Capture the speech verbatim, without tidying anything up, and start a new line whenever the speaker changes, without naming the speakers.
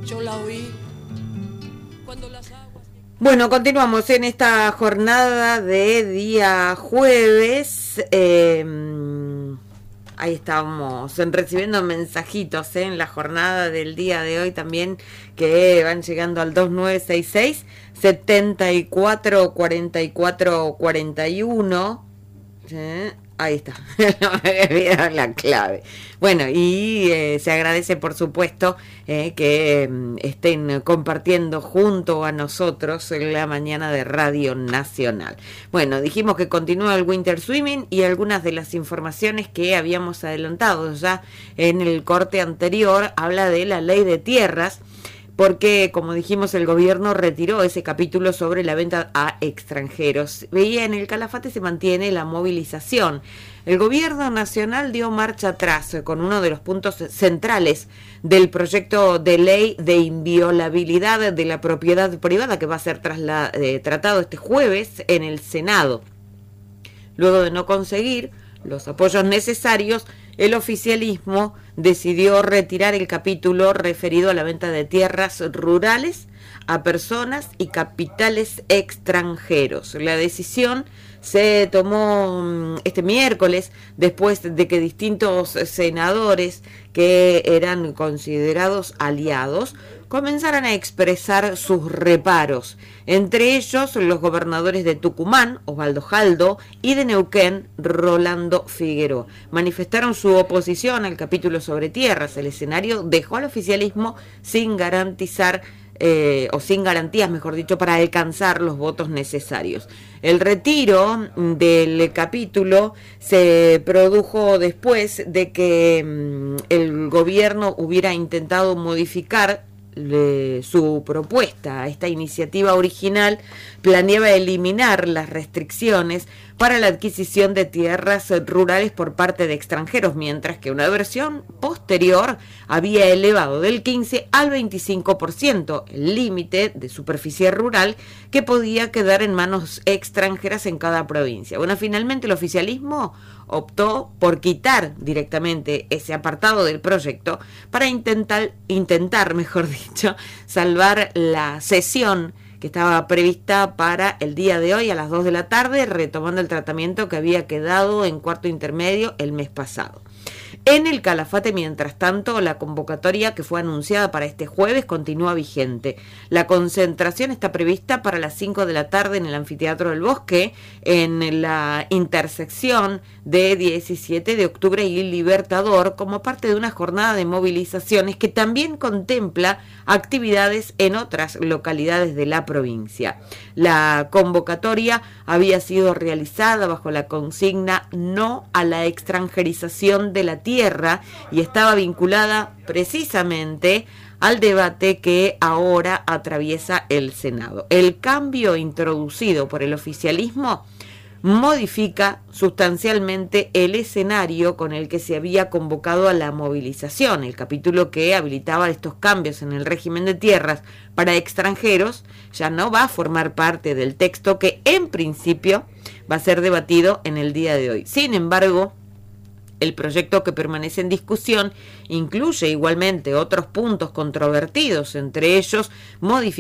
yo la oí cuando las aguas...
Bueno, continuamos en esta jornada de día jueves. Eh, ahí estamos recibiendo mensajitos, ¿eh? En la jornada del día de hoy también, que van llegando al dos nueve seis seis, setenta y cuatro cuarenta y cuatro cuarenta y uno. ¿Eh? Ahí está, no me había dado la clave. Bueno, y eh, se agradece, por supuesto, eh, que eh, estén compartiendo junto a nosotros en la mañana de Radio Nacional. Bueno, dijimos que continúa el Winter Swimming y algunas de las informaciones que habíamos adelantado ya en el corte anterior habla de la ley de tierras, porque, como dijimos, el gobierno retiró ese capítulo sobre la venta a extranjeros. Veía en el Calafate se mantiene la movilización. El gobierno nacional dio marcha atrás con uno de los puntos centrales del proyecto de ley de inviolabilidad de la propiedad privada, que va a ser trasla- eh, tratado este jueves en el Senado. Luego de no conseguir los apoyos necesarios, el oficialismo decidió retirar el capítulo referido a la venta de tierras rurales a personas y capitales extranjeros. La decisión se tomó este miércoles después de que distintos senadores que eran considerados aliados comenzaran a expresar sus reparos, entre ellos los gobernadores de Tucumán, Osvaldo Jaldo, y de Neuquén, Rolando Figueroa. Manifestaron su oposición al capítulo sobre tierras. El escenario dejó al oficialismo sin garantizar Eh, o sin garantías, mejor dicho, para alcanzar los votos necesarios. El retiro del capítulo se produjo después de que mm, el gobierno hubiera intentado modificar Le, su propuesta. Esta iniciativa original planeaba eliminar las restricciones para la adquisición de tierras rurales por parte de extranjeros, mientras que una versión posterior había elevado del quince al veinticinco por ciento el límite de superficie rural que podía quedar en manos extranjeras en cada provincia. Bueno, finalmente el oficialismo optó por quitar directamente ese apartado del proyecto para intentar, intentar, mejor dicho, salvar la sesión que estaba prevista para el día de hoy a las dos de la tarde, retomando el tratamiento que había quedado en cuarto intermedio el mes pasado. En el Calafate, mientras tanto, la convocatoria que fue anunciada para este jueves continúa vigente. La concentración está prevista para las cinco de la tarde en el Anfiteatro del Bosque, en la intersección de diecisiete de octubre y Libertador, como parte de una jornada de movilizaciones que también contempla actividades en otras localidades de la provincia. La convocatoria había sido realizada bajo la consigna "No a la extranjerización de la tierra" y estaba vinculada precisamente al debate que ahora atraviesa el Senado. El cambio introducido por el oficialismo modifica sustancialmente el escenario con el que se había convocado a la movilización. El capítulo que habilitaba estos cambios en el régimen de tierras para extranjeros ya no va a formar parte del texto que en principio va a ser debatido en el día de hoy. Sin embargo, el proyecto que permanece en discusión incluye igualmente otros puntos controvertidos, entre ellos modificaciones